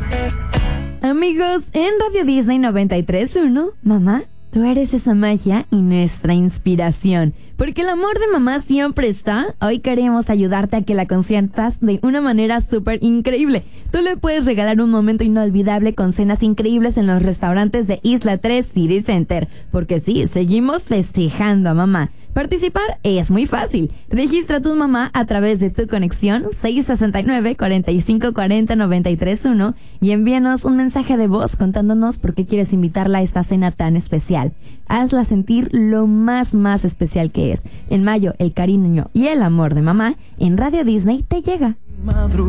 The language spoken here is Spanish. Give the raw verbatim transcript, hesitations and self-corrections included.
Amigos, en Radio Disney noventa y tres punto uno, mamá, tú eres esa magia y nuestra inspiración. Porque el amor de mamá siempre está. Hoy queremos ayudarte a que la consientas de una manera súper increíble. Tú le puedes regalar un momento inolvidable con cenas increíbles en los restaurantes de Isla tres City Center. Porque sí, seguimos festejando a mamá. Participar es muy fácil. Registra a tu mamá a través de tu conexión seis seis nueve, cuatro cinco cuatro cero, nueve tres uno y envíanos un mensaje de voz contándonos por qué quieres invitarla a esta cena tan especial. Hazla sentir lo más más especial que es. En mayo, el cariño y el amor de mamá en Radio Disney te llega.